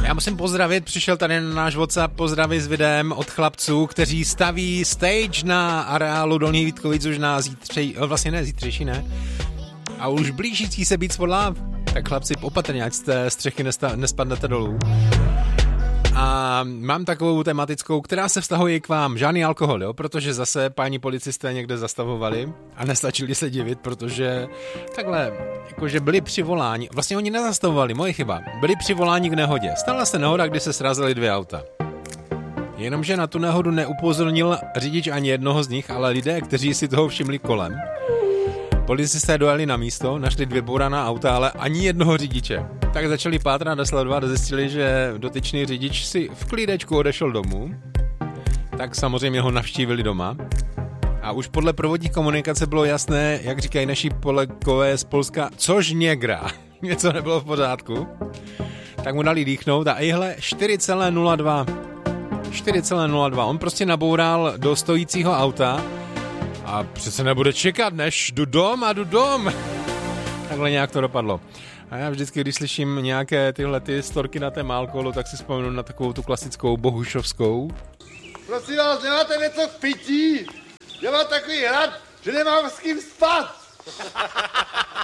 Já musím pozdravit, přišel tady na náš WhatsApp pozdravy s videem od chlapců, kteří staví stage na areálu Dolní Vítkovic už na zítřejší, ne? A už blížící se být svodla, tak chlapci opatrně, ať z té střechy nespadnete dolů. A mám takovou tematickou, která se vztahuje k vám. Žádný alkohol, jo? Protože zase páni policisté někde zastavovali a nestačili se divit, protože takhle, jakože byli přivoláni. Vlastně oni nezastavovali, moje chyba. Byli přivoláni k nehodě. Stala se nehoda, kdy se srazily 2 auta. Jenomže na tu nehodu neupozornil řidič ani jednoho z nich, ale lidé, kteří si toho všimli kolem. Policisté dojeli na místo, našli 2 bouraná auta, ale ani jednoho řidiče. Tak začali pátrat a sledovat a zjistili, že dotyčný řidič si v klídečku odešel domů. Tak samozřejmě ho navštívili doma. A už podle provodní komunikace bylo jasné, jak říkají naši kolegové z Polska, což něgra. Něco nebylo v pořádku. Tak mu dali dýchnout a ejhle 4,02. 4,02. On prostě naboural do stojícího auta a přece nebude čekat, než jdu dom. Takhle nějak to dopadlo. A já vždycky, když slyším nějaké tyhle storky na tém alkoholu, tak si vzpomenu na takovou tu klasickou bohušovskou. Prosím vás, nemáte něco k pití? Já mám takový hlad, že nemám s kým spát.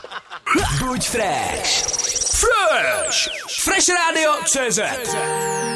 Buď fresh. Fresh Radio CZ.